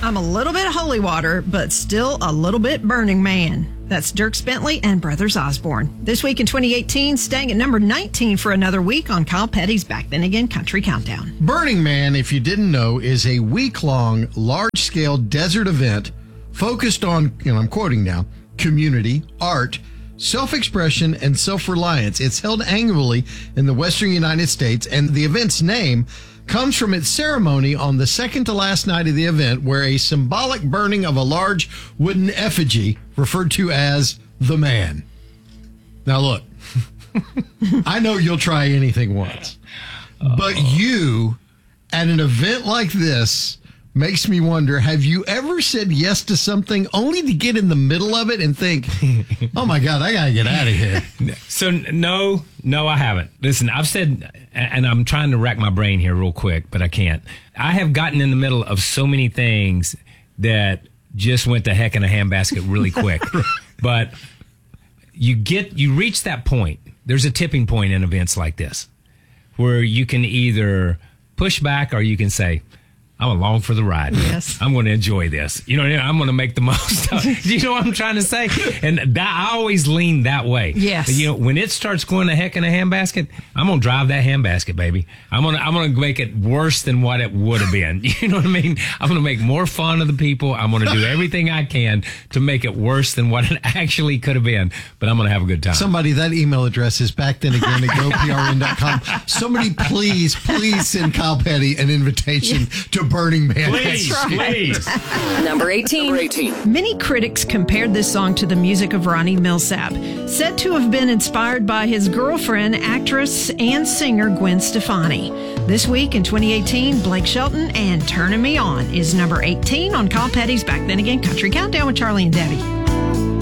I'm a little bit holy water, but still a little bit Burning Man. That's Dierks Bentley and Brothers Osborne. This week in 2018, staying at number 19 for another week on Kyle Petty's Back Then Again Country Countdown. Burning Man, if you didn't know, is a week-long, large-scale desert event focused on, I'm quoting now, community, art, self-expression, and self-reliance. It's held annually in the western United States, and the event's name comes from its ceremony on the second to last night of the event, where a symbolic burning of a large wooden effigy referred to as the man. Now look, I know you'll try anything once, but you at an event like this makes me wonder, have you ever said yes to something only to get in the middle of it and think, oh my God, I got to get out of here? So no, I haven't. Listen, I've said, and I'm trying to rack my brain here real quick, but I can't. I have gotten in the middle of so many things that just went to heck in a handbasket really quick. But you reach that point. There's a tipping point in events like this where you can either push back or you can say, I'm along for the ride. Yes. I'm going to enjoy this. I'm going to make the most of it. Do you know what I'm trying to say? And I always lean that way. Yes. When it starts going to heck in a handbasket, I'm going to drive that handbasket, baby. I'm going to make it worse than what it would have been. You know what I mean? I'm going to make more fun of the people. I'm going to do everything I can to make it worse than what it actually could have been. But I'm going to have a good time. Somebody, that email address is backthenagain@goprn.com. Somebody please send Kyle Petty an invitation to Burning Man. Please. Number 18. Many critics compared this song to the music of Ronnie Milsap, said to have been inspired by his girlfriend, actress and singer Gwen Stefani. This week in 2018, Blake Shelton and Turning Me On is number 18 on Kyle Petty's Back Then Again Country Countdown with Charlie and Debbie.